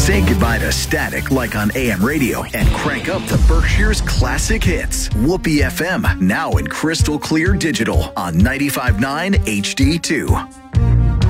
Say goodbye to static like on AM radio and crank up the Berkshire's classic hits. Whoopee FM, now in crystal clear digital on 95.9 HD2.